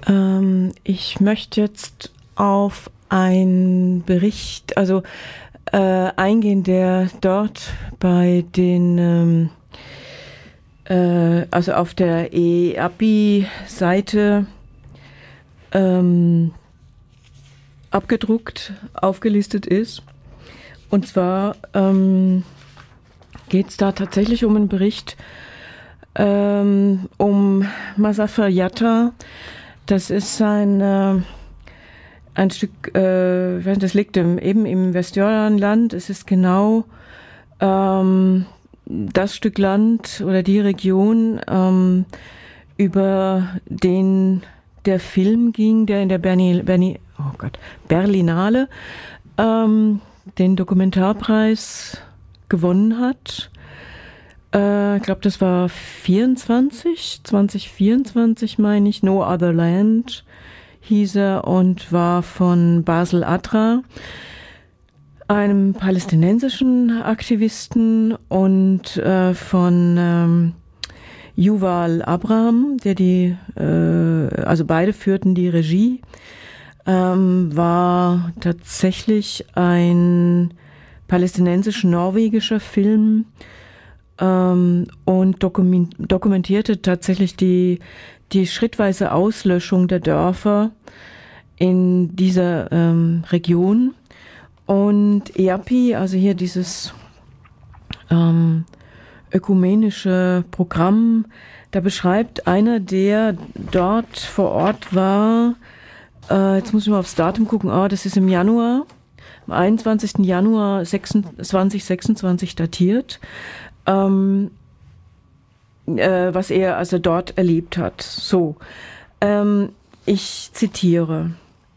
Ich möchte jetzt auf einen Bericht, eingehen, der dort bei den, also auf der EAPI-Seite abgedruckt, aufgelistet ist. Und zwar geht es da tatsächlich um einen Bericht um Muzaffar Yatta. Das ist ein Stück, das liegt eben im Westjordanland. Es ist genau das Stück Land oder die Region, über den der Film ging, der in der Berlinale den Dokumentarpreis gewonnen hat. Ich glaube, das war 2024 meine ich, No Other Land hieß er und war von Basel Adra, einem palästinensischen Aktivisten, und von Yuval Abraham, also beide führten die Regie, war tatsächlich ein palästinensisch-norwegischer Film, und dokumentierte tatsächlich die schrittweise Auslöschung der Dörfer in dieser Region. Und EAPI, also hier dieses ökumenische Programm, da beschreibt einer, der dort vor Ort war, jetzt muss ich mal aufs Datum gucken, das ist im Januar, am 21. Januar 2026 datiert, was er also dort erlebt hat. So, ich zitiere.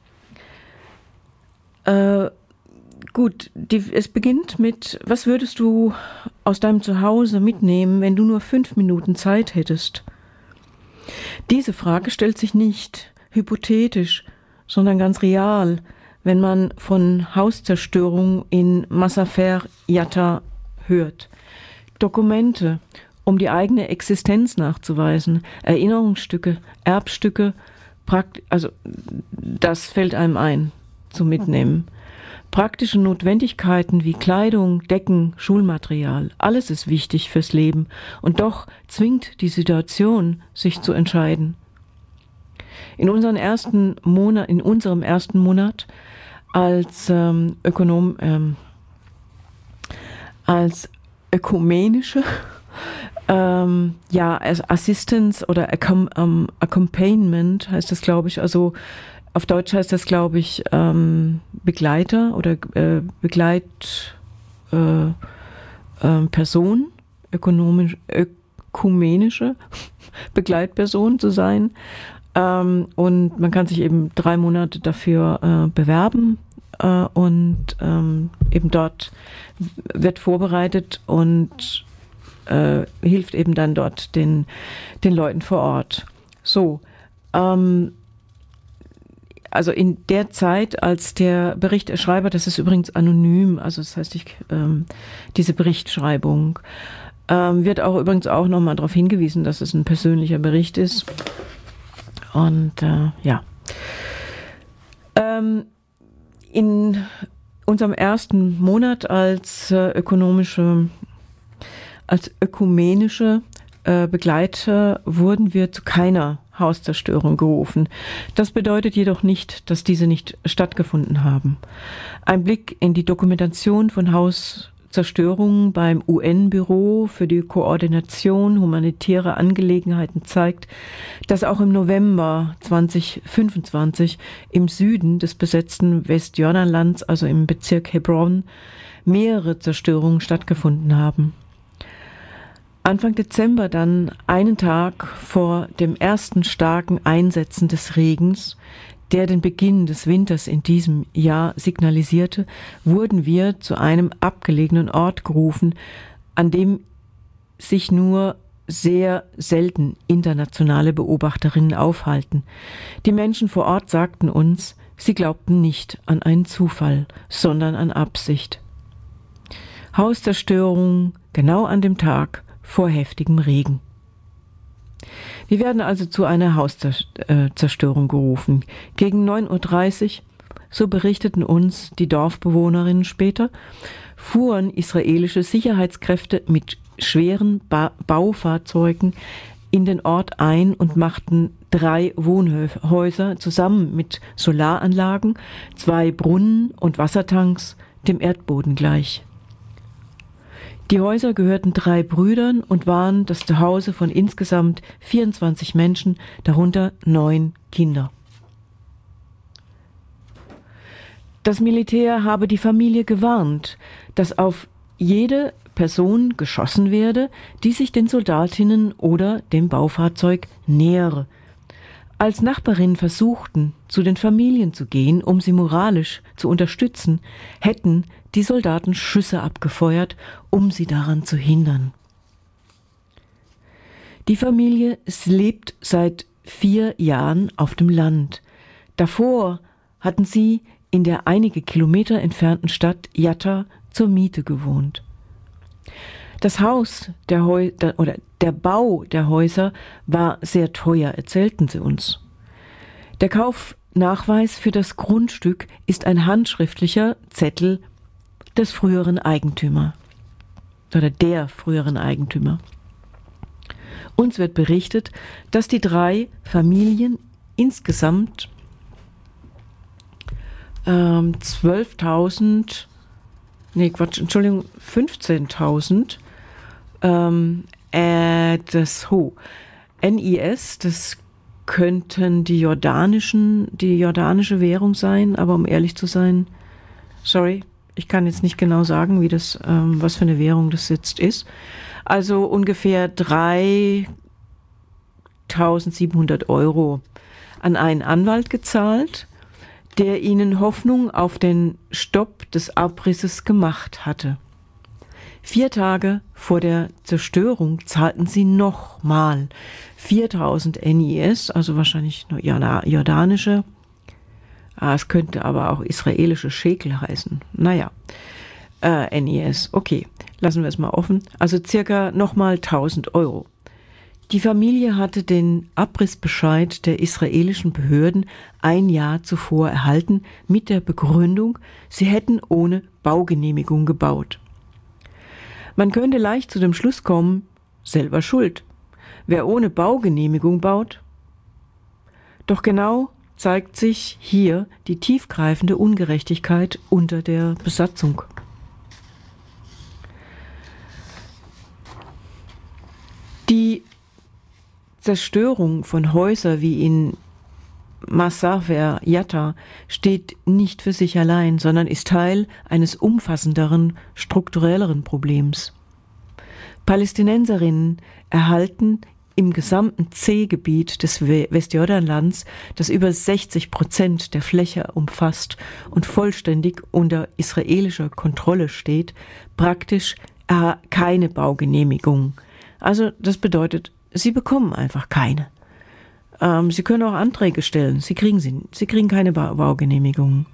Gut, es beginnt mit: Was würdest du aus deinem Zuhause mitnehmen, wenn du nur 5 Minuten Zeit hättest? Diese Frage stellt sich nicht hypothetisch, sondern ganz real, wenn man von Hauszerstörung in Muzaffar Yatta hört. Dokumente, um die eigene Existenz nachzuweisen, Erinnerungsstücke, Erbstücke, also das fällt einem ein, zum Mitnehmen. Praktische Notwendigkeiten wie Kleidung, Decken, Schulmaterial, alles ist wichtig fürs Leben, und doch zwingt die Situation, sich zu entscheiden. In unserem ersten Monat als ökumenische Assistance oder Accompaniment heißt das, glaube ich. Also auf Deutsch heißt das, glaube ich, Begleiter oder Person, ökumenische Begleitperson zu sein. Und man kann sich eben 3 Monate dafür bewerben, und eben dort wird vorbereitet und hilft eben dann dort den Leuten vor Ort. So, also in der Zeit, als der Berichterschreiber, das ist übrigens anonym, also das heißt, diese Berichtschreibung, wird auch übrigens auch nochmal darauf hingewiesen, dass es ein persönlicher Bericht ist. Und in unserem ersten Monat als ökumenische Begleiter wurden wir zu keiner Hauszerstörung gerufen. Das bedeutet jedoch nicht, dass diese nicht stattgefunden haben. Ein Blick in die Dokumentation von Hauszerstörungen beim UN-Büro für die Koordination humanitärer Angelegenheiten zeigt, dass auch im November 2025 im Süden des besetzten Westjordanlands, also im Bezirk Hebron, mehrere Zerstörungen stattgefunden haben. Anfang Dezember dann, einen Tag vor dem ersten starken Einsetzen des Regens, der den Beginn des Winters in diesem Jahr signalisierte, wurden wir zu einem abgelegenen Ort gerufen, an dem sich nur sehr selten internationale Beobachterinnen aufhalten. Die Menschen vor Ort sagten uns, sie glaubten nicht an einen Zufall, sondern an Absicht. Hauszerstörung genau an dem Tag vor heftigem Regen. Wir werden also zu einer Hauszerstörung gerufen. Gegen 9:30 Uhr, so berichteten uns die Dorfbewohnerinnen später, fuhren israelische Sicherheitskräfte mit schweren Baufahrzeugen in den Ort ein und machten 3 Wohnhäuser zusammen mit Solaranlagen, 2 Brunnen und Wassertanks dem Erdboden gleich. Die Häuser gehörten 3 Brüdern und waren das Zuhause von insgesamt 24 Menschen, darunter 9 Kinder. Das Militär habe die Familie gewarnt, dass auf jede Person geschossen werde, die sich den Soldatinnen oder dem Baufahrzeug nähere. Als Nachbarinnen versuchten, zu den Familien zu gehen, um sie moralisch zu unterstützen, hätten die Soldaten Schüsse abgefeuert, um sie daran zu hindern. Die Familie lebt seit 4 Jahren auf dem Land. Davor hatten sie in der einige Kilometer entfernten Stadt Yatta zur Miete gewohnt. Das Haus der Bau der Häuser war sehr teuer, erzählten sie uns. Der Kaufnachweis für das Grundstück ist ein handschriftlicher Zettel des früheren Eigentümers oder der früheren Eigentümer. Uns wird berichtet, dass die 3 Familien insgesamt 15.000 NIS, das könnten die jordanische Währung sein, aber um ehrlich zu sein, sorry, ich kann jetzt nicht genau sagen, was für eine Währung das jetzt ist. Also ungefähr 3.700 € an einen Anwalt gezahlt, der ihnen Hoffnung auf den Stopp des Abrisses gemacht hatte. 4 Tage vor der Zerstörung zahlten sie nochmal 4.000 NIS, also wahrscheinlich nur jordanische. Es könnte aber auch israelische Shekel heißen. Naja, NIS, okay, lassen wir es mal offen. Also circa nochmal 1.000 €. Die Familie hatte den Abrissbescheid der israelischen Behörden 1 Jahr zuvor erhalten, mit der Begründung, sie hätten ohne Baugenehmigung gebaut. Man könnte leicht zu dem Schluss kommen, selber schuld. Wer ohne Baugenehmigung baut? Doch genau zeigt sich hier die tiefgreifende Ungerechtigkeit unter der Besatzung. Die Zerstörung von Häusern wie in Masafer Yatta steht nicht für sich allein, sondern ist Teil eines umfassenderen, strukturelleren Problems. Palästinenserinnen erhalten im gesamten C-Gebiet des Westjordanlands, das über 60% der Fläche umfasst und vollständig unter israelischer Kontrolle steht, praktisch keine Baugenehmigung. Also das bedeutet, sie bekommen einfach keine. Sie können auch Anträge stellen, sie kriegen keine Baugenehmigung.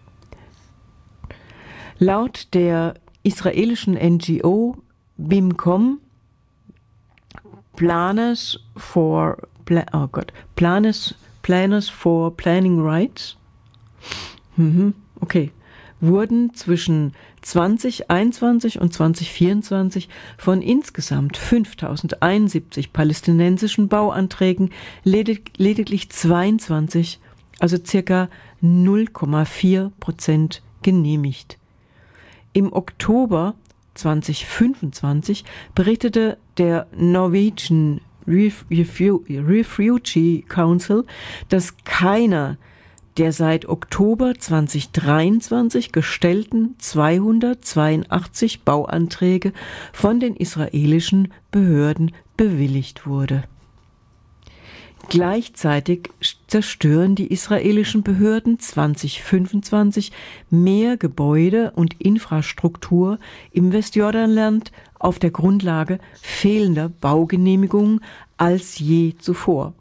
Laut der israelischen NGO BIMCOM, Planners for Planning Rights, okay, wurden zwischen 2021 und 2024 von insgesamt 5.071 palästinensischen Bauanträgen lediglich 22, also circa 0,4% genehmigt. Im Oktober 2025 berichtete der Norwegian Refugee Council, dass keiner der seit Oktober 2023 gestellten 282 Bauanträge von den israelischen Behörden bewilligt wurde. Gleichzeitig zerstören die israelischen Behörden 2025 mehr Gebäude und Infrastruktur im Westjordanland auf der Grundlage fehlender Baugenehmigungen als je zuvor.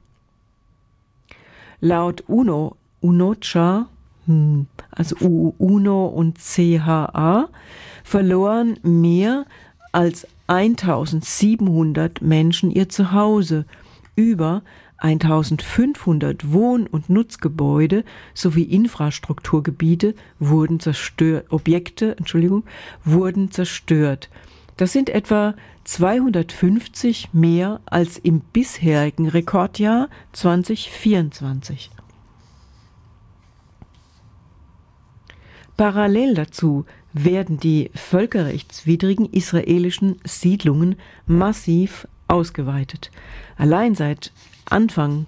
Laut UNOCHA, also UNO und CHA, verloren mehr als 1.700 Menschen ihr Zuhause. über 1500 Wohn- und Nutzgebäude sowie Infrastrukturgebiete wurden zerstört. Das sind etwa 250 mehr als im bisherigen Rekordjahr 2024. Parallel dazu werden die völkerrechtswidrigen israelischen Siedlungen massiv ausgeweitet. Allein seit Anfang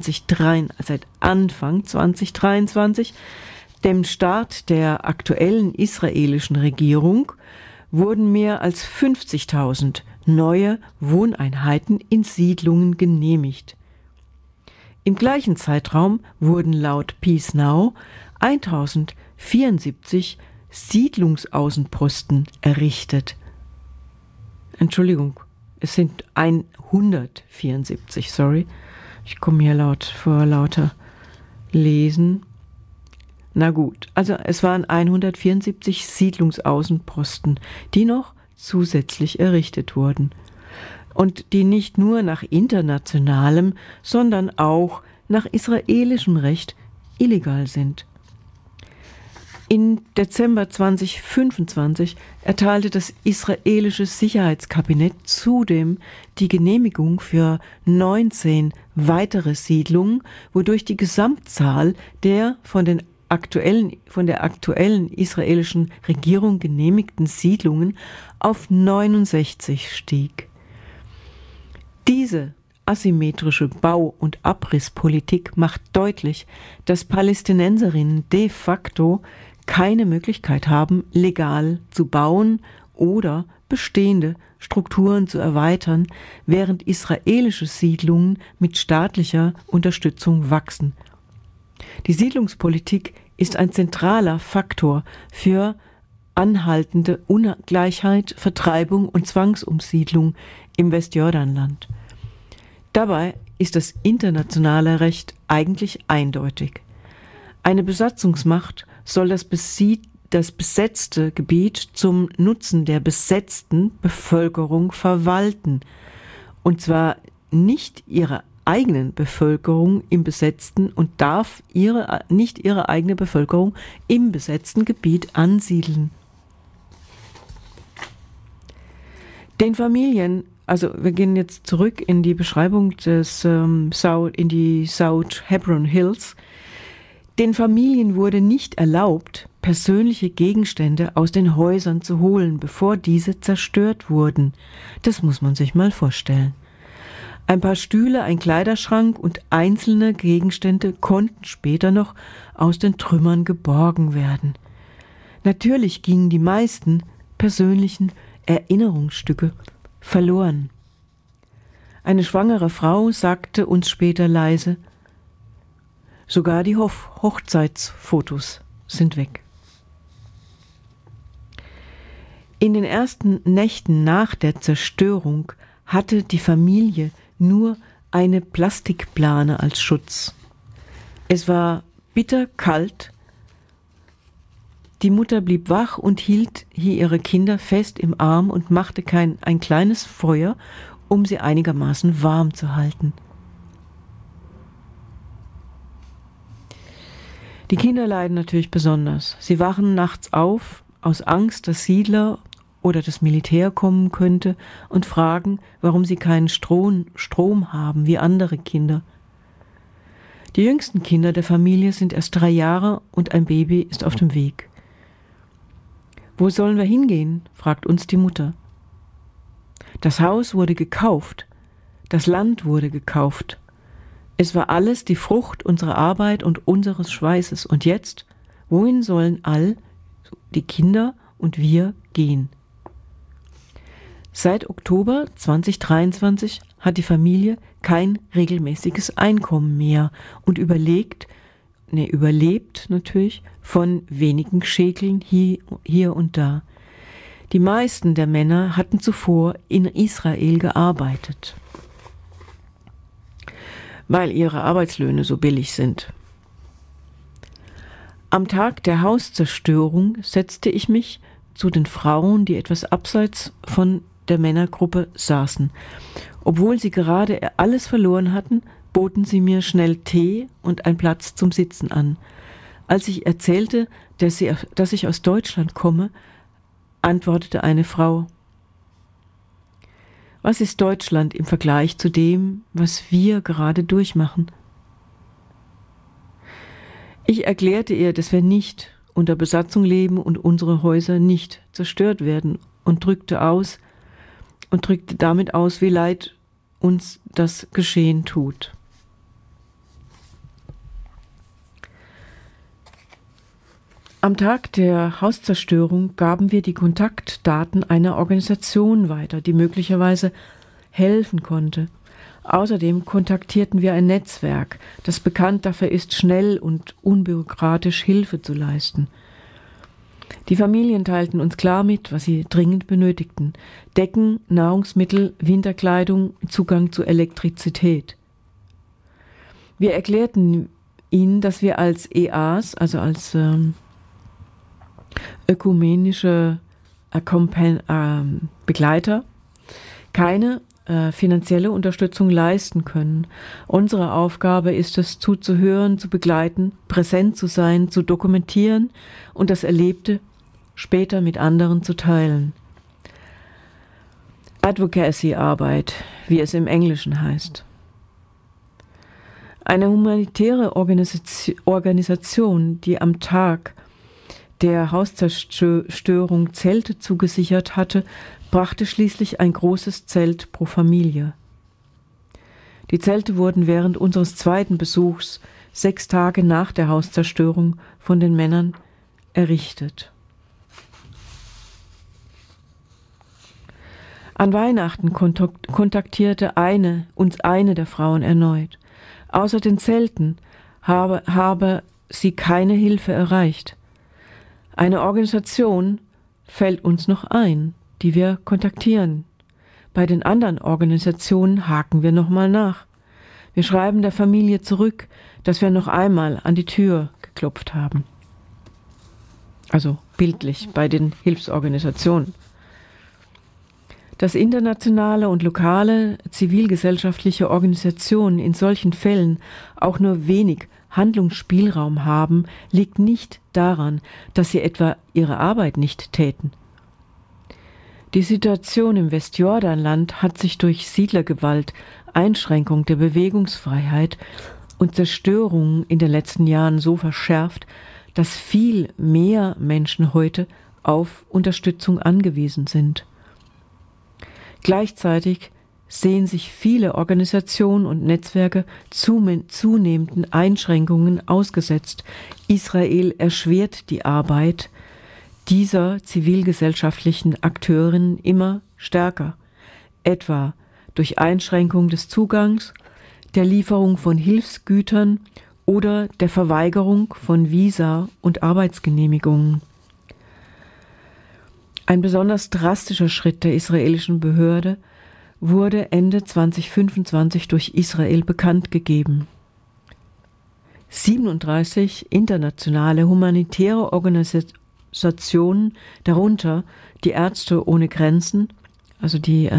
2023, dem Start der aktuellen israelischen Regierung, wurden mehr als 50.000 neue Wohneinheiten in Siedlungen genehmigt. Im gleichen Zeitraum wurden laut Peace Now 1074 Siedlungsaußenposten errichtet. Entschuldigung, es sind 174, sorry. Ich komme hier vor lauter Lesen. Na gut, also es waren 174 Siedlungsaußenposten, die noch zusätzlich errichtet wurden. Und die nicht nur nach internationalem, sondern auch nach israelischem Recht illegal sind. Im Dezember 2025 erteilte das israelische Sicherheitskabinett zudem die Genehmigung für 19 weitere Siedlungen, wodurch die Gesamtzahl der von der aktuellen israelischen Regierung genehmigten Siedlungen auf 69 stieg. Diese asymmetrische Bau- und Abrisspolitik macht deutlich, dass Palästinenserinnen de facto keine Möglichkeit haben, legal zu bauen oder bestehende Strukturen zu erweitern, während israelische Siedlungen mit staatlicher Unterstützung wachsen. Die Siedlungspolitik ist ein zentraler Faktor für anhaltende Ungleichheit, Vertreibung und Zwangsumsiedlung im Westjordanland. Dabei ist das internationale Recht eigentlich eindeutig. Eine Besatzungsmacht soll das besetzte Gebiet zum Nutzen der besetzten Bevölkerung verwalten, und zwar nicht ihre eigenen Bevölkerung im besetzten und darf nicht ihre eigene Bevölkerung im besetzten Gebiet ansiedeln. Den Familien, also wir gehen jetzt zurück in die Beschreibung in die South Hebron Hills. Den Familien wurde nicht erlaubt, persönliche Gegenstände aus den Häusern zu holen, bevor diese zerstört wurden. Das muss man sich mal vorstellen. Ein paar Stühle, ein Kleiderschrank und einzelne Gegenstände konnten später noch aus den Trümmern geborgen werden. Natürlich gingen die meisten persönlichen Erinnerungsstücke verloren. Eine schwangere Frau sagte uns später leise: Sogar die Hochzeitsfotos sind weg. In den ersten Nächten nach der Zerstörung hatte die Familie nur eine Plastikplane als Schutz. Es war bitterkalt. Die Mutter blieb wach und hielt hier ihre Kinder fest im Arm und machte ein kleines Feuer, um sie einigermaßen warm zu halten. Die Kinder leiden natürlich besonders. Sie wachen nachts auf, aus Angst, dass Siedler oder das Militär kommen könnte, und fragen, warum sie keinen Strom haben wie andere Kinder. Die jüngsten Kinder der Familie sind erst 3 Jahre und ein Baby ist auf dem Weg. Wo sollen wir hingehen? Fragt uns die Mutter. Das Haus wurde gekauft, das Land wurde gekauft. Es war alles die Frucht unserer Arbeit und unseres Schweißes. Und jetzt, wohin sollen all die Kinder und wir gehen? Seit Oktober 2023 hat die Familie kein regelmäßiges Einkommen mehr und überlebt natürlich von wenigen Schäkeln hier und da. Die meisten der Männer hatten zuvor in Israel gearbeitet, weil ihre Arbeitslöhne so billig sind. Am Tag der Hauszerstörung setzte ich mich zu den Frauen, die etwas abseits von der Männergruppe saßen. Obwohl sie gerade alles verloren hatten, boten sie mir schnell Tee und einen Platz zum Sitzen an. Als ich erzählte, dass ich aus Deutschland komme, antwortete eine Frau: Was ist Deutschland im Vergleich zu dem, was wir gerade durchmachen? Ich erklärte ihr, dass wir nicht unter Besatzung leben und unsere Häuser nicht zerstört werden, und drückte damit aus, wie leid uns das geschehen tut. Am Tag der Hauszerstörung gaben wir die Kontaktdaten einer Organisation weiter, die möglicherweise helfen konnte. Außerdem kontaktierten wir ein Netzwerk, das bekannt dafür ist, schnell und unbürokratisch Hilfe zu leisten. Die Familien teilten uns klar mit, was sie dringend benötigten: Decken, Nahrungsmittel, Winterkleidung, Zugang zu Elektrizität. Wir erklärten ihnen, dass wir als EAs, also als ökumenische Begleiter, keine finanzielle Unterstützung leisten können. Unsere Aufgabe ist es, zuzuhören, zu begleiten, präsent zu sein, zu dokumentieren und das Erlebte später mit anderen zu teilen. Advocacy-Arbeit, wie es im Englischen heißt. Eine humanitäre Organisation, die am Tag der Hauszerstörung Zelte zugesichert hatte, brachte schließlich ein großes Zelt pro Familie. Die Zelte wurden während unseres zweiten Besuchs, 6 Tage nach der Hauszerstörung, von den Männern errichtet. An Weihnachten kontaktierte uns eine der Frauen erneut. Außer den Zelten habe sie keine Hilfe erreicht. Eine Organisation fällt uns noch ein, die wir kontaktieren. Bei den anderen Organisationen haken wir nochmal nach. Wir schreiben der Familie zurück, dass wir noch einmal an die Tür geklopft haben. Also bildlich bei den Hilfsorganisationen. Dass internationale und lokale zivilgesellschaftliche Organisationen in solchen Fällen auch nur wenig Handlungsspielraum haben, liegt nicht daran, dass sie etwa ihre Arbeit nicht täten. Die Situation im Westjordanland hat sich durch Siedlergewalt, Einschränkung der Bewegungsfreiheit und Zerstörungen in den letzten Jahren so verschärft, dass viel mehr Menschen heute auf Unterstützung angewiesen sind. Gleichzeitig sehen sich viele Organisationen und Netzwerke zunehmenden Einschränkungen ausgesetzt. Israel erschwert die Arbeit dieser zivilgesellschaftlichen Akteurinnen immer stärker, etwa durch Einschränkung des Zugangs, der Lieferung von Hilfsgütern oder der Verweigerung von Visa und Arbeitsgenehmigungen. Ein besonders drastischer Schritt der israelischen Behörde wurde Ende 2025 durch Israel bekannt gegeben. 37 internationale humanitäre Organisationen, darunter die Ärzte ohne Grenzen, also die,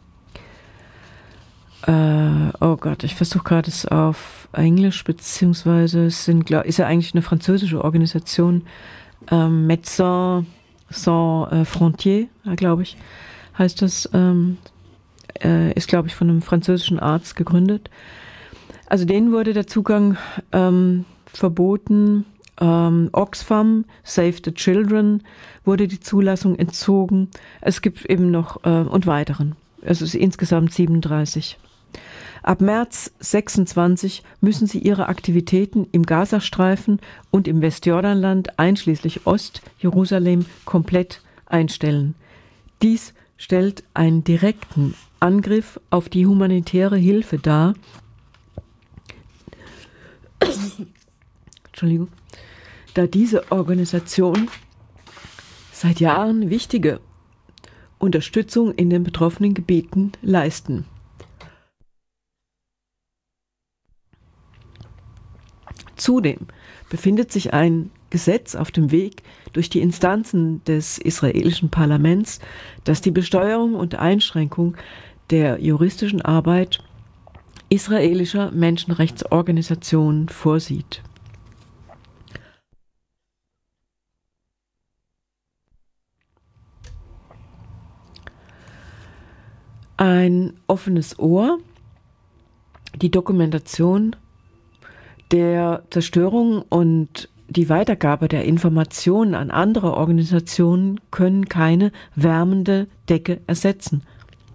oh Gott, ich versuche gerade es auf Englisch, beziehungsweise ist ja eigentlich eine französische Organisation, Médecins Sans Frontières, glaube ich, heißt das, ist, glaube ich, von einem französischen Arzt gegründet. Also denen wurde der Zugang verboten. Oxfam, Save the Children, wurde die Zulassung entzogen. Es gibt eben noch und weiteren. Es ist insgesamt 37. Ab März 26 müssen sie ihre Aktivitäten im Gazastreifen und im Westjordanland einschließlich Ostjerusalem komplett einstellen. Dies stellt einen direkten Angriff auf die humanitäre Hilfe dar, Entschuldigung, da diese Organisation seit Jahren wichtige Unterstützung in den betroffenen Gebieten leisten. Zudem befindet sich ein Gesetz auf dem Weg durch die Instanzen des israelischen Parlaments, das die Besteuerung und Einschränkung der juristischen Arbeit israelischer Menschenrechtsorganisationen vorsieht. Ein offenes Ohr, die Dokumentation der Zerstörung und die Weitergabe der Informationen an andere Organisationen können keine wärmende Decke ersetzen.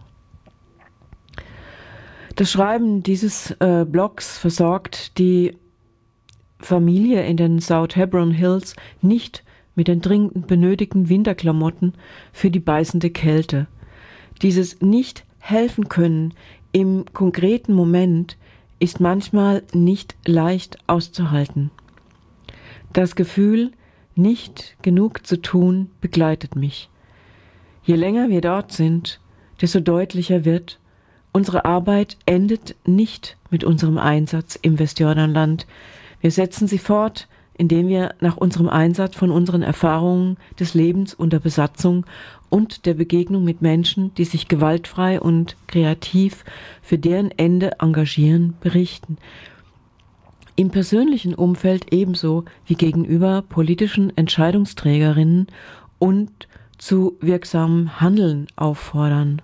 Das Schreiben dieses Blogs versorgt die Familie in den South Hebron Hills nicht mit den dringend benötigten Winterklamotten für die beißende Kälte. Dieses nicht helfen können im konkreten Moment ist manchmal nicht leicht auszuhalten. Das Gefühl, nicht genug zu tun, begleitet mich. Je länger wir dort sind, desto deutlicher wird, unsere Arbeit endet nicht mit unserem Einsatz im Westjordanland. Wir setzen sie fort, indem wir nach unserem Einsatz von unseren Erfahrungen des Lebens unter Besatzung und der Begegnung mit Menschen, die sich gewaltfrei und kreativ für deren Ende engagieren, berichten. Im persönlichen Umfeld ebenso wie gegenüber politischen Entscheidungsträgerinnen und zu wirksamem Handeln auffordern.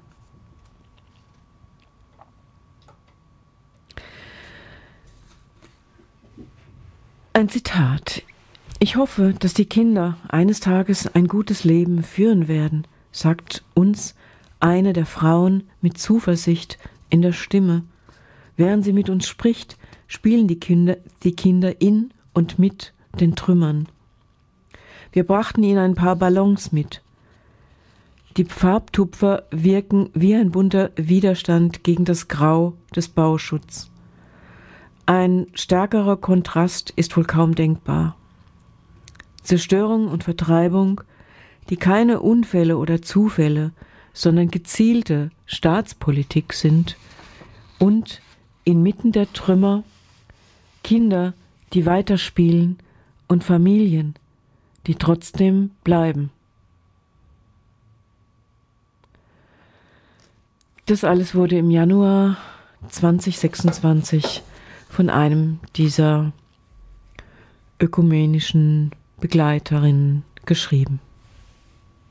Ein Zitat. Ich hoffe, dass die Kinder eines Tages ein gutes Leben führen werden, sagt uns eine der Frauen mit Zuversicht in der Stimme. Während sie mit uns spricht, spielen die Kinder in und mit den Trümmern. Wir brachten ihnen ein paar Ballons mit. Die Farbtupfer wirken wie ein bunter Widerstand gegen das Grau des Bauschutzes. Ein stärkerer Kontrast ist wohl kaum denkbar. Zerstörung und Vertreibung, die keine Unfälle oder Zufälle, sondern gezielte Staatspolitik sind, und inmitten der Trümmer Kinder, die weiterspielen, und Familien, die trotzdem bleiben. Das alles wurde im Januar 2026 von einem dieser ökumenischen Begleiterinnen geschrieben.